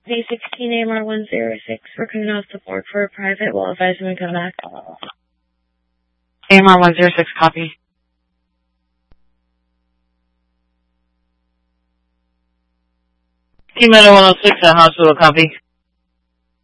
D16 AMR 106. We're coming off the board for a private. We'll advise when we come back. AMR 106, copy. Team Meadow 106 at hospital, copy.